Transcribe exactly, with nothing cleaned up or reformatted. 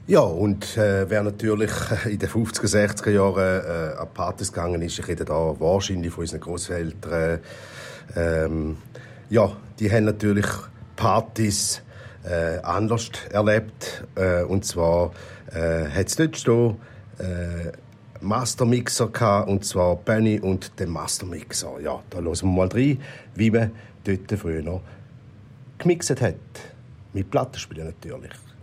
Ja, und äh, wer natürlich in den fünfziger, sechziger Jahren äh, an Partys gegangen ist, ich rede da wahrscheinlich von unseren Großeltern, ähm, ja, die haben natürlich Partys äh, anders erlebt. Äh, und zwar äh, hat es dort stehen, äh, Mastermixer gehabt, und zwar Benny und den Mastermixer. Ja, da hören wir mal rein, wie man dort früher noch gemixet hat. Mit Plattenspielen natürlich.